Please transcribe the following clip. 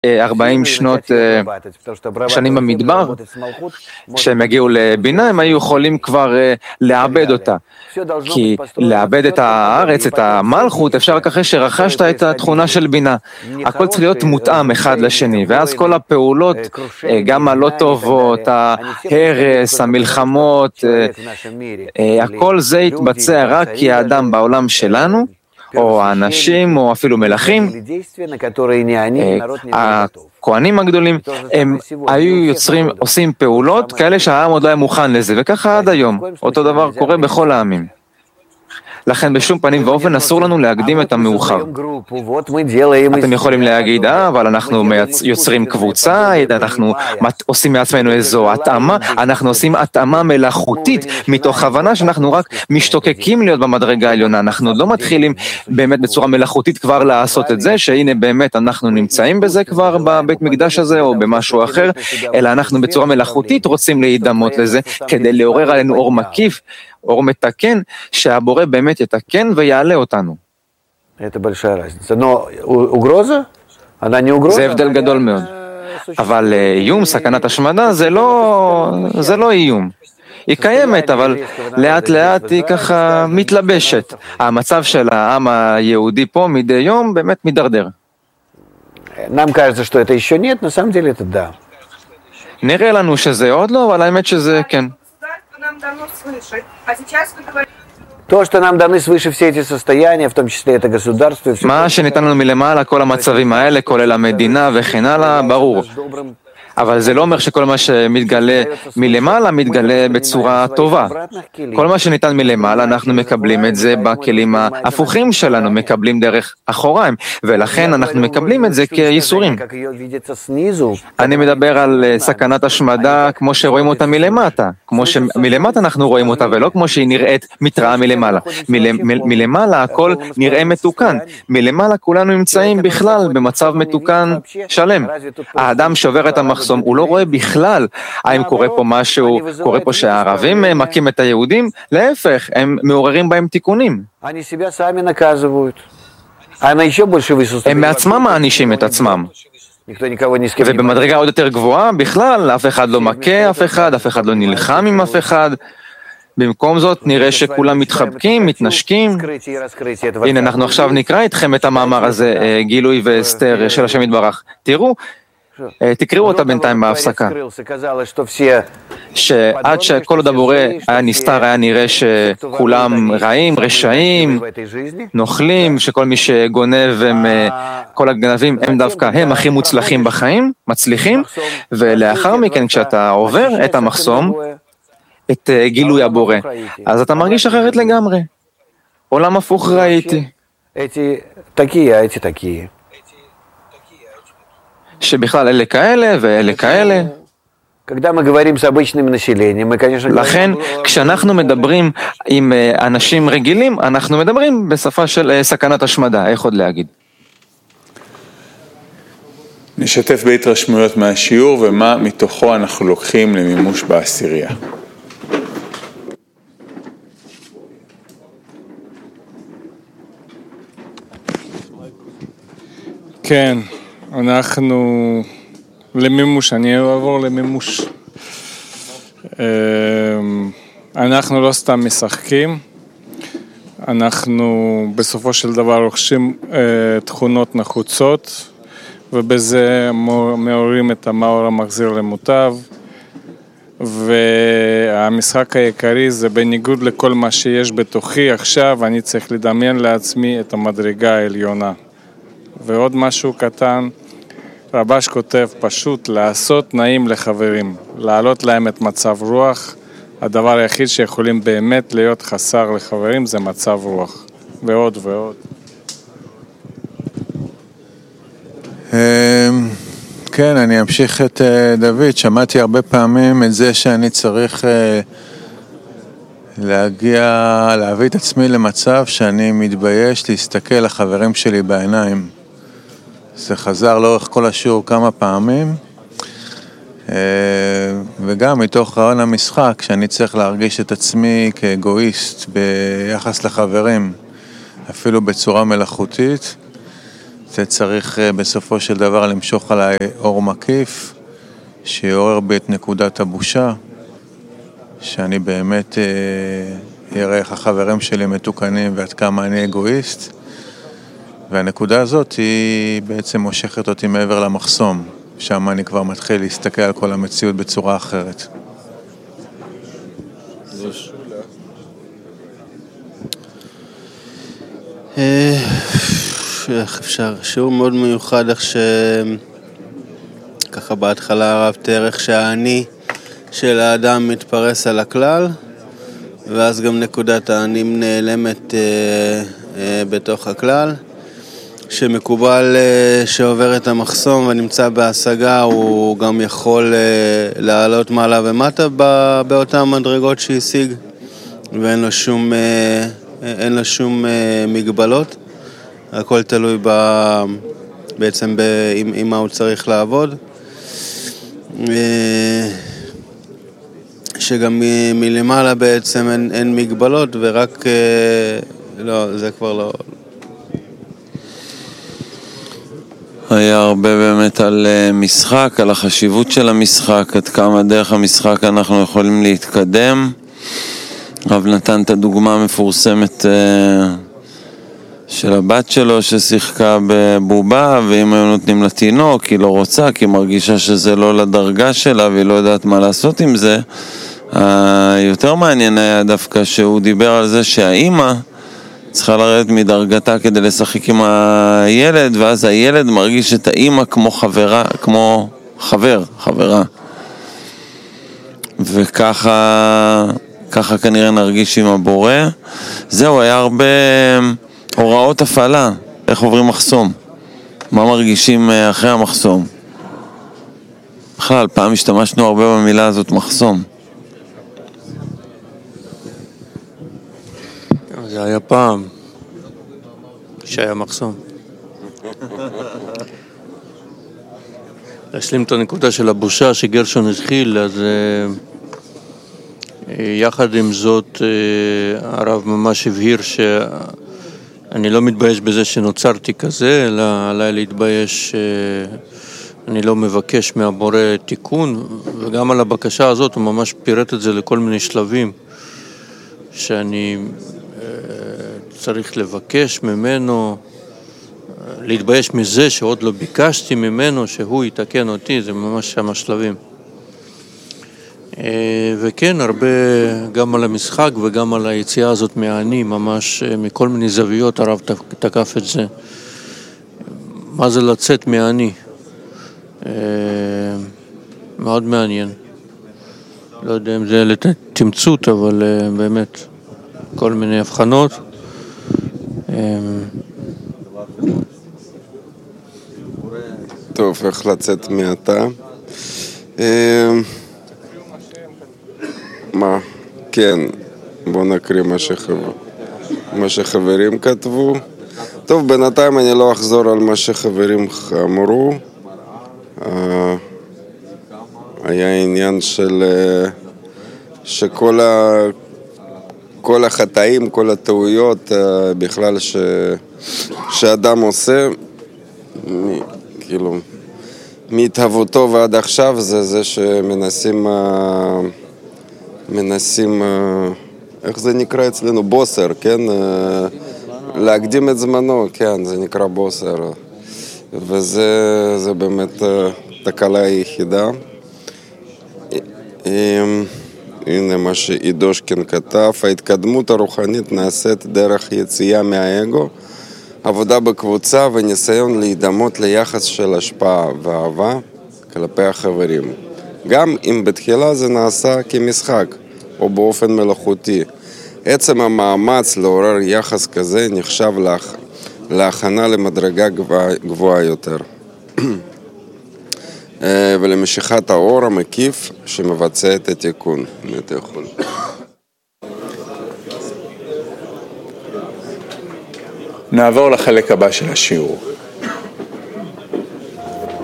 40 שנים במדבר, כשהם הגיעו לבינה, הם היו יכולים כבר לאבד אותה. כי לאבד את הארץ, את המלכות, אפשר רק אחרי שרכשת את התכונה של בינה. הכל צריך להיות מותאם אחד לשני, ואז כל הפעולות, גם הלא טובות, ההרס, המלחמות, הכל זה יתבצע רק כי האדם בעולם שלנו, או האנשים, או אפילו מלכים, הכהנים הגדולים, הם היו עושים פעולות כאלה שהעם עוד לא היה מוכן לזה, וככה עד היום. אותו דבר קורה בכל העמים. לכן בשום פנים ואופן אסור לנו להקדים את המאוחר. אתם יכולים להגיד, אבל אנחנו יוצרים קבוצה, אנחנו עושים מעצמנו איזו התאמה, אנחנו עושים התאמה מלאכותית, מתוך הבנה שאנחנו רק משתוקקים להיות במדרגה העליונה, אנחנו עוד לא מתחילים באמת בצורה מלאכותית כבר לעשות את זה, שהנה באמת אנחנו נמצאים בזה כבר בבית מקדש הזה או במשהו אחר, אלא אנחנו בצורה מלאכותית רוצים להידמות לזה, כדי לעורר עלינו אור מקיף, אור מתקן, שהבורא באמת יתקן ויעלה אותנו. זה הבדל גדול מאוד. אבל איום, סכנת השמדה, זה לא איום. היא קיימת, אבל לאט לאט היא ככה מתלבשת. המצב של העם היהודי פה מדי יום באמת מדרדר. נראה לנו שזה עוד לא, אבל האמת שזה כן. מה שניתן לנו מלמעלה, כל המצבים האלה, כולל המדינה וכן הלאה, ברור. אבל זה לא אומר שכל מה שמתגלה מלמעלה מתגלה בצורה טובה. כל מה שניתן מלמעלה אנחנו מקבלים את זה בכלים ההפוכים שלנו, מקבלים דרך אחוריים, ולכן אנחנו מקבלים את זה כייסורים. אני מדבר על סכנת השמדה כמו שרואים אותה מלמטה, כמו שמלמטה אנחנו רואים אותה ולא כמו שהיא נראית מתראה מלמעלה. מלמעלה הכל נראה מתוקן, מלמעלה כולנו נמצאים בכלל במצב מתוקן שלם. האדם שובר את המחסום, הוא לא רואה בכלל האם קורה פה משהו, קורה פה שהערבים מכים את היהודים, להפך, הם מעוררים בהם תיקונים. הם בעצמם מענישים את עצמם. ובמדרגה עוד יותר גבוהה, בכלל, אף אחד לא מכה אף אחד לא נלחם עם אף אחד. במקום זאת נראה שכולם מתחבקים, מתנשקים. הנה, אנחנו עכשיו נקרא איתכם את המאמר הזה, גילוי ואסתר של השם יתברך. תראו, תקראו אותה בינתיים בהפסקה. שעד שכל עוד הבורא היה נסתר, היה נראה שכולם רעים, רשעים, נוכלים, שכל מי שגונב, כל הגנבים הם דווקא הם הכי מוצלחים בחיים, מצליחים, ולאחר מכן כשאתה עובר את המחסום, את גילוי הבורא, אז אתה מרגיש אחרת לגמרי. עולם הפוך ראיתי. שבכלל אלה כאלה ואלה כאלה. לכן, כשאנחנו מדברים עם אנשים רגילים, אנחנו מדברים בשפה של סכנת השמדה. איך עוד להגיד? נשתף בהתרשמויות מהשיעור ומה מתוכו אנחנו לוקחים למימוש בעשירייה. כן. אנחנו למימוש, אני אעבור למימוש. אנחנו לא סתם משחקים, אנחנו בסופו של דבר רוכשים תכונות נחוצות, ובזה מעוררים את המאור המחזיר למוטב, והמשחק העיקרי זה בניגוד לכל מה שיש בתוכי עכשיו, אני צריך לדמיין לעצמי את המדרגה העליונה. ועוד משהו קטן, רבש כותב פשוט לעשות תנאים לחברים, להעלות להם את מצב רוח, הדבר היחיד שיכולים באמת להיות חסר לחברים זה מצב רוח, ועוד ועוד. כן, אני אמשיך את דוד, שמעתי הרבה פעמים את זה שאני צריך להביא את עצמי למצב שאני מתבייש להסתכל לחברים שלי בעיניים. זה חזר לאורך כל השיעור כמה פעמים, וגם מתוך רעיון המשחק, שאני צריך להרגיש את עצמי כאגואיסט ביחס לחברים, אפילו בצורה מלאכותית, זה צריך בסופו של דבר למשוך עליי אור מקיף, שיעורר בי את נקודת הבושה, שאני באמת אראה איך החברים שלי מתוקנים ועד כמה אני אגואיסט, והנקודה הזאת היא בעצם מושכת אותי מעבר למחסום, שם אני כבר מתחיל להסתכל על כל המציאות בצורה אחרת. איך אפשר? שיעור מאוד מיוחד, איך ככה בהתחלה הרב תיאר איך שהאני של האדם מתפרס על הכלל, ואז גם נקודת האני נעלמת בתוך הכלל. שמקובל שעובר את המחסום ונמצא בהשגה, הוא גם יכול לעלות מעלה ומטה באותן מדרגות שהשיג, ואין לו שום מגבלות. הכל תלוי בעצם עם מה הוא צריך לעבוד. שגם מלמעלה בעצם אין מגבלות, ורק לא, זה כבר לא. היה הרבה באמת על משחק, על החשיבות של המשחק, עד כמה דרך המשחק אנחנו יכולים להתקדם. רב נתן את הדוגמה המפורסמת של הבת שלו ששיחקה בבובה, ואם היו נותנים לתינוק, היא לא רוצה, כי היא מרגישה שזה לא לדרגה שלה והיא לא יודעת מה לעשות עם זה. יותר מעניין היה דווקא שהוא דיבר על זה שהאימא צריכה לרדת מדרגתה כדי לשחק עם הילד, ואז הילד מרגיש את האימא כמו חברה. וככה כנראה נרגיש עם הבורא. זהו, היה הרבה הוראות הפעלה, איך עוברים מחסום, מה מרגישים אחרי המחסום. בכלל, פעם השתמשנו הרבה במילה הזאת, מחסום. זה היה פעם שהיה מחסום. להשלים את הנקודה של הבושה שגרשון התחיל, אז יחד עם זאת הרב ממש הבהיר שאני לא מתבייש בזה שנוצרתי כזה, אלא עליי להתבייש אני לא מבקש מהבורא תיקון, וגם על הבקשה הזאת הוא ממש פירט את זה לכל מיני שלבים שאני צריך לבקש ממנו, להתבייש מזה שעוד לא ביקשתי ממנו שהוא יתקן אותי, זה ממש שם השלבים. וכן, הרבה גם על המשחק וגם על היציאה הזאת מהאני, ממש מכל מיני זוויות הרב תקף את זה. מה זה לצאת מהאני? מאוד מעניין. לא יודע אם זה לתמצות, אבל באמת כל מיני הבחנות. טוב, איך לצאת מעתה? מה? כן, בוא נקריא מה שחברים כתבו. טוב, בינתיים אני לא אחזור על מה שחברים אמרו. היה עניין שכל כל החטאים, כל הטעויות בכלל שאדם עושה, כאילו, מהתהוותו ועד עכשיו, זה שמנסים, איך זה נקרא אצלנו? בוסר, כן? להקדים את זמנו, כן, זה נקרא בוסר. וזה באמת תקלה היחידה. הנה מה שאידושקין כתב, ההתקדמות הרוחנית נעשית דרך יציאה מהאגו, עבודה בקבוצה וניסיון להידמות ליחס של השפעה ואהבה כלפי החברים. גם אם בתחילה זה נעשה כמשחק או באופן מלאכותי. עצם המאמץ לעורר יחס כזה נחשב להכנה למדרגה גבוהה יותר. ולמשיכת האור המקיף שמבצע את התיקון. אתה יכול. נעבור לחלק הבא של השיעור.